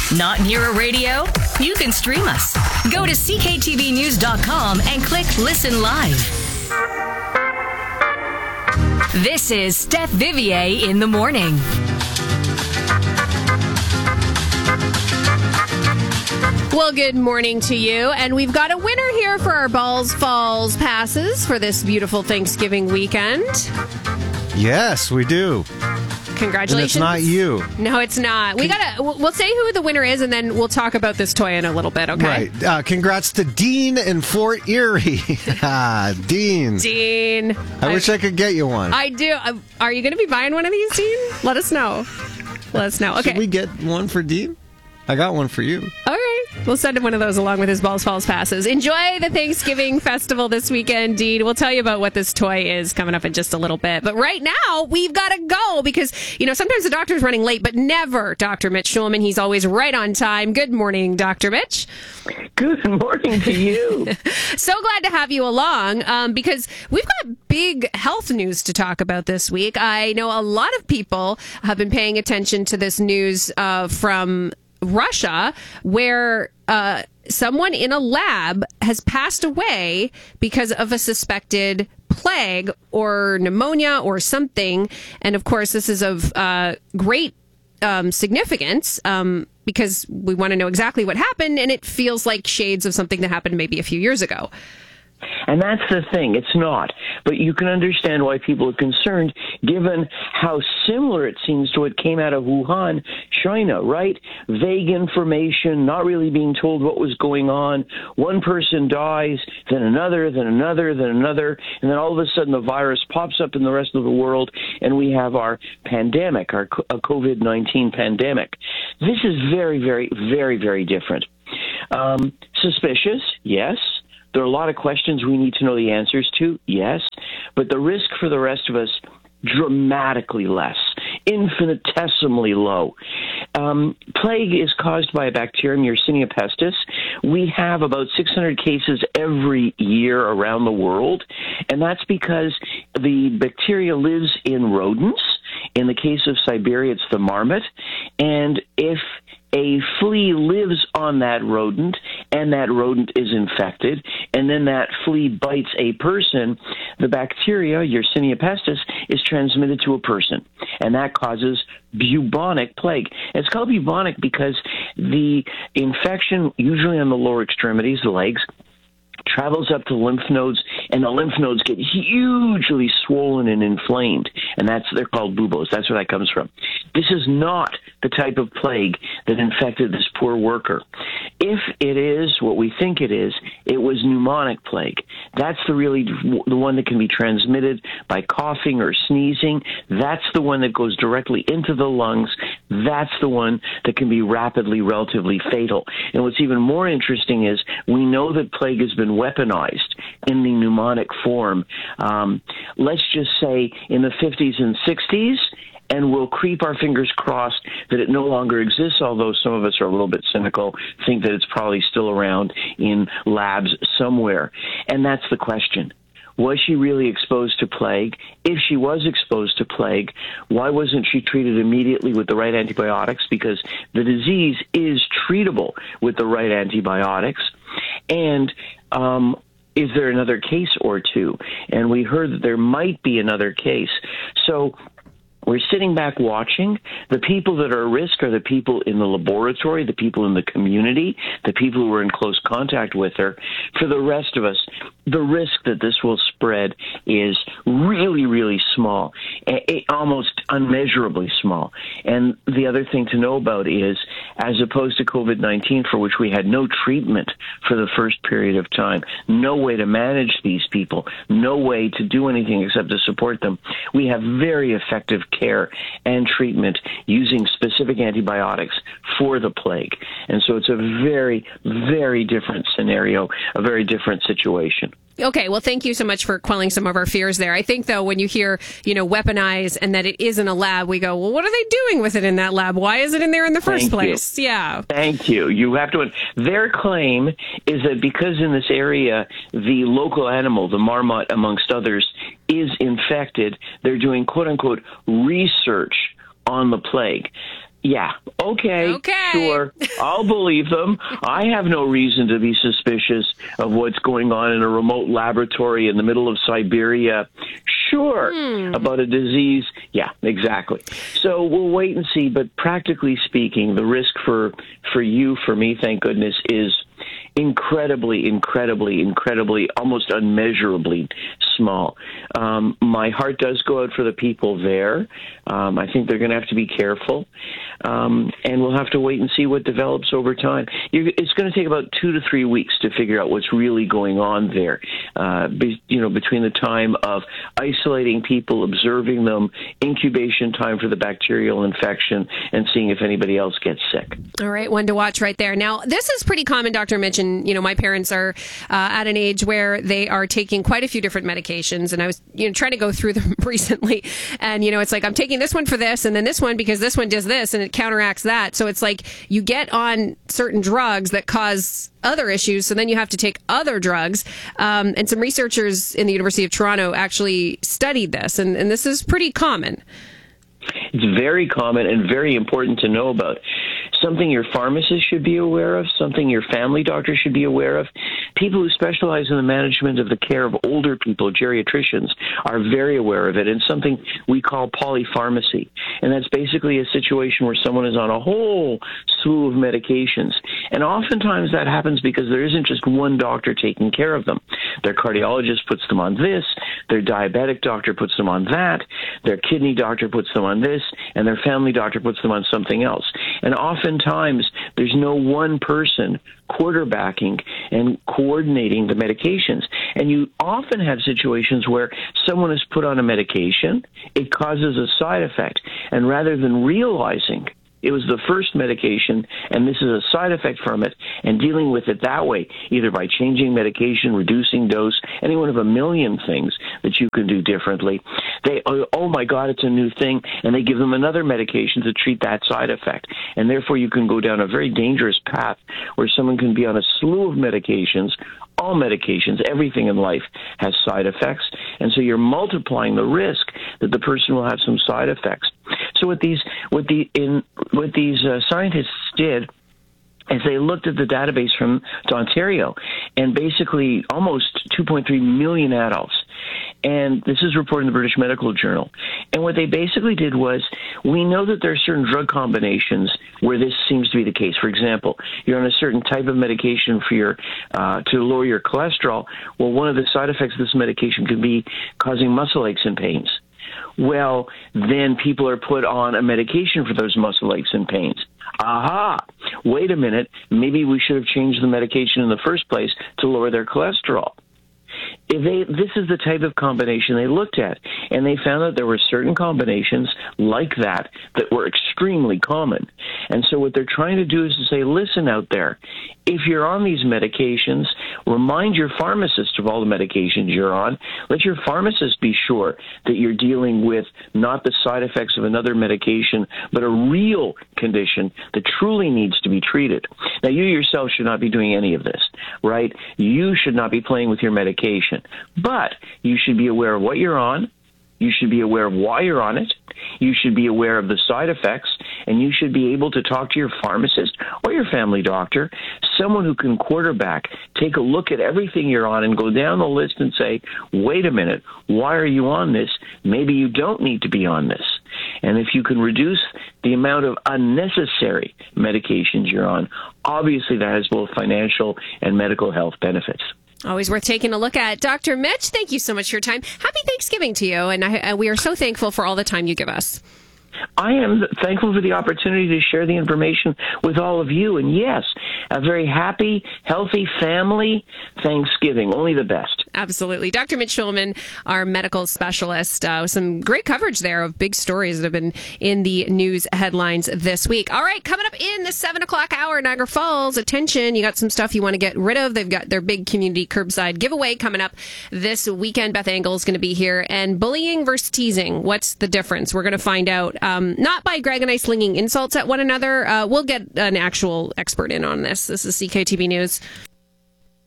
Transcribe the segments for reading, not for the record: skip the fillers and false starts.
Not near a radio? You can stream us. Go to cktvnews.com and click Listen Live. This is Steph Vivier in the morning. Well, good morning to you. And we've got a winner here for our Balls Falls passes for this beautiful Thanksgiving weekend. Yes, we do. Congratulations. And it's not you. No, it's not. We'll say who the winner is, and then we'll talk about this toy in a little bit, okay? Right. Congrats to Dean in Fort Erie. Dean. I wish I could get you one. I do. Are you going to be buying one of these, Dean? Let us know. Okay. Should we get one for Dean? I got one for you. All right. We'll send him one of those along with his Balls Falls passes. Enjoy the Thanksgiving festival this weekend, Dean. We'll tell you about what this toy is coming up in just a little bit. But right now, we've got to go because, sometimes the doctor's running late, but never Dr. Mitch Schulman. He's always right on time. Good morning, Dr. Mitch. Good morning to you. So glad to have you along because we've got big health news to talk about this week. I know a lot of people have been paying attention to this news from Russia, where someone in a lab has passed away because of a suspected plague or pneumonia or something. And of course, this is of great significance because we want to know exactly what happened, and it feels like shades of something that happened maybe a few years ago. And that's the thing. It's not. But you can understand why people are concerned, given how similar it seems to what came out of Wuhan, China, right? Vague information, not really being told what was going on. One person dies, then another, then another, then another. And then all of a sudden the virus pops up in the rest of the world, and we have our pandemic, our COVID-19 pandemic. This is very, very, very, very different. Suspicious, yes. There are a lot of questions we need to know the answers to, yes, but the risk for the rest of us, dramatically less, infinitesimally low. Plague is caused by a bacterium, Yersinia pestis. We have about 600 cases every year around the world, and that's because the bacteria lives in rodents. In the case of Siberia, it's the marmot, and if a flea lives on that rodent, and that rodent is infected, and then that flea bites a person, the bacteria, Yersinia pestis, is transmitted to a person, and that causes bubonic plague. It's called bubonic because the infection, usually on the lower extremities, the legs, travels up to lymph nodes, and the lymph nodes get hugely swollen and inflamed, and they're called buboes. That's where that comes from. This is not the type of plague that infected this poor worker. If it is what we think it was pneumonic plague. That's the one that can be transmitted by coughing or sneezing. That's the one that goes directly into the lungs. That's the one that can be rapidly, relatively fatal. And what's even more interesting is we know that plague has been weaponized in the pneumonic form. Let's just say in the 50s and 60s, and we'll keep our fingers crossed that it no longer exists, although some of us are a little bit cynical, think that it's probably still around in labs somewhere. And that's the question. Was she really exposed to plague? If she was exposed to plague, why wasn't she treated immediately with the right antibiotics? Because the disease is treatable with the right antibiotics. And is there another case or two? And we heard that there might be another case. So we're sitting back watching. The people that are at risk are the people in the laboratory, the people in the community, the people who are in close contact with her. For the rest of us, the risk that this will spread is really, really small, almost unmeasurably small. And the other thing to know about is, as opposed to COVID-19, for which we had no treatment for the first period of time, no way to manage these people, no way to do anything except to support them, we have very effective care and treatment using specific antibiotics for the plague. And so it's a very, very different scenario, a very different situation. Okay, well, thank you so much for quelling some of our fears there. I think, though, when you hear, weaponize and that it is in a lab, we go, well, what are they doing with it in that lab? Why is it in there in the first place? Yeah. Thank you. You have to. Their claim is that because in this area, the local animal, the marmot, amongst others, is infected, they're doing, quote unquote, research on the plague. Yeah. Okay. Sure. I'll believe them. I have no reason to be suspicious of what's going on in a remote laboratory in the middle of Siberia. Sure. About a disease. Yeah, exactly. So we'll wait and see. But practically speaking, the risk for you, for me, thank goodness, is incredibly, almost unmeasurably small. My heart does go out for the people there. I think they're going to have to be careful. And we'll have to wait and see what develops over time. It's going to take about 2 to 3 weeks to figure out what's really going on there. Between the time of isolating people, observing them, incubation time for the bacterial infection, and seeing if anybody else gets sick. All right, one to watch right there. Now, this is pretty common, Dr. Mitch, and my parents are at an age where they are taking quite a few different medications, and I was trying to go through them recently, and it's like I'm taking this one for this, and then this one because this one does this, and it counteracts that. So it's like you get on certain drugs that cause other issues, so then you have to take other drugs. And some researchers in the University of Toronto actually studied this, and this is pretty common. It's very common and very important to know about. Something your pharmacist should be aware of, something your family doctor should be aware of. People who specialize in the management of the care of older people, geriatricians, are very aware of it, and something we call polypharmacy. And that's basically a situation where someone is on a whole slew of medications. And oftentimes that happens because there isn't just one doctor taking care of them. Their cardiologist puts them on this, their diabetic doctor puts them on that, their kidney doctor puts them on this, and their family doctor puts them on something else. And oftentimes there's no one person quarterbacking and coordinating the medications. And you often have situations where someone is put on a medication, it causes a side effect, and rather than realizing it was the first medication, and this is a side effect from it, and dealing with it that way, either by changing medication, reducing dose, any one of a million things that you can do differently. They, oh my God, it's a new thing, and they give them another medication to treat that side effect. And therefore you can go down a very dangerous path where someone can be on a slew of medications. All medications, everything in life has side effects, and so you're multiplying the risk that the person will have some side effects. So what these scientists did is they looked at the database from Ontario, and basically almost 2.3 million adults. And this is reported in the British Medical Journal. And what they basically did was, we know that there are certain drug combinations where this seems to be the case. For example, you're on a certain type of medication for your to lower your cholesterol. Well, one of the side effects of this medication could be causing muscle aches and pains. Well, then people are put on a medication for those muscle aches and pains. Aha! Wait a minute. Maybe we should have changed the medication in the first place to lower their cholesterol. This is the type of combination they looked at, and they found that there were certain combinations like that were extremely common. And so what they're trying to do is to say, listen out there, if you're on these medications, remind your pharmacist of all the medications you're on. Let your pharmacist be sure that you're dealing with not the side effects of another medication, but a real condition that truly needs to be treated. Now, you yourself should not be doing any of this, right? You should not be playing with your medication, but you should be aware of what you're on. You should be aware of why you're on it. You should be aware of the side effects, and you should be able to talk to your pharmacist or your family doctor, someone who can quarterback, take a look at everything you're on and go down the list and say, wait a minute, why are you on this? Maybe you don't need to be on this. And if you can reduce the amount of unnecessary medications you're on, obviously that has both financial and medical health benefits. Always worth taking a look at. Dr. Mitch, thank you so much for your time. Happy Thanksgiving to you, and we are so thankful for all the time you give us. I am thankful for the opportunity to share the information with all of you. And yes, a very happy, healthy family Thanksgiving. Only the best. Absolutely. Dr. Mitch Schulman, our medical specialist, some great coverage there of big stories that have been in the news headlines this week. All right, coming up in the 7 o'clock hour, Niagara Falls, attention, you got some stuff you want to get rid of. They've got their big community curbside giveaway coming up this weekend. Beth Engel is going to be here. And bullying versus teasing, what's the difference? We're going to find out. Not by Greg and I slinging insults at one another. We'll get an actual expert in on this. This is CKTB News.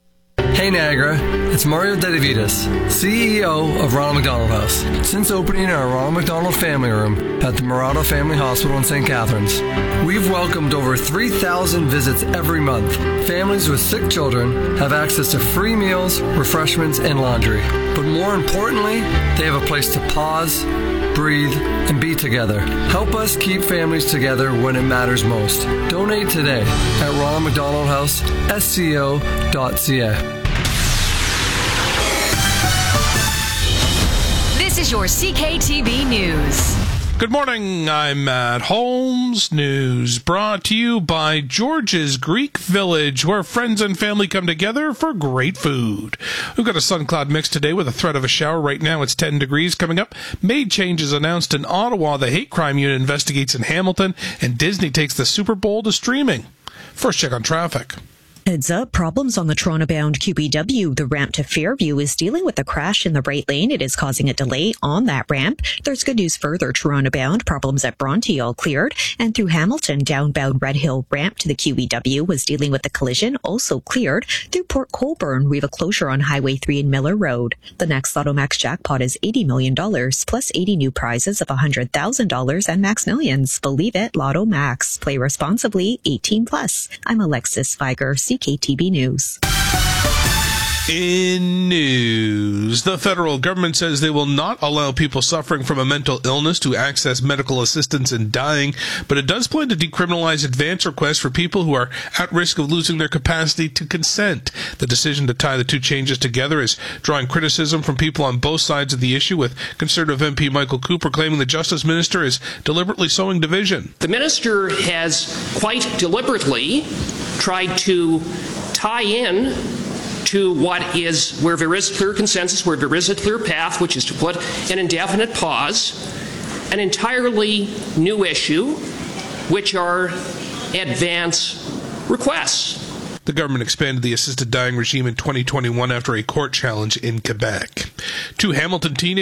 Hey Niagara, it's Mario Dedivitas, CEO of Ronald McDonald House. Since opening our Ronald McDonald Family Room at the Murata Family Hospital in St. Catharines, we've welcomed over 3,000 visits every month. Families with sick children have access to free meals, refreshments, and laundry. But more importantly, they have a place to pause, breathe, and be together. Help us keep families together when it matters most. Donate today at Ronald McDonald House, SCO.ca. This is your CKTV News. Good morning, I'm Matt Holmes. News brought to you by George's Greek Village, where friends and family come together for great food. We've got a sun-cloud mix today with a threat of a shower. Right now it's 10 degrees. Coming up, made changes announced in Ottawa. The hate crime unit investigates in Hamilton, and Disney takes the Super Bowl to streaming. First check on traffic. Heads up, problems on the Toronto-bound QEW. The ramp to Fairview is dealing with a crash in the right lane. It is causing a delay on that ramp. There's good news further. Toronto-bound, problems at Bronte all cleared. And through Hamilton, downbound Red Hill ramp to the QEW was dealing with a collision, also cleared. Through Port Colborne, we have a closure on Highway 3 and Miller Road. The next Lotto Max jackpot is $80 million, plus 80 new prizes of $100,000 and Max Millions. Believe it, Lotto Max. Play responsibly, 18 plus. I'm Alexis Feiger, CKTB News. In news, the federal government says they will not allow people suffering from a mental illness to access medical assistance in dying, but it does plan to decriminalize advance requests for people who are at risk of losing their capacity to consent. The decision to tie the two changes together is drawing criticism from people on both sides of the issue, with Conservative MP Michael Cooper claiming the Justice Minister is deliberately sowing division. The Minister has quite deliberately tried to tie in to where there is clear consensus, where there is a clear path, which is to put an indefinite pause, an entirely new issue, which are advance requests. The government expanded the assisted dying regime in 2021 after a court challenge in Quebec. Two Hamilton teenagers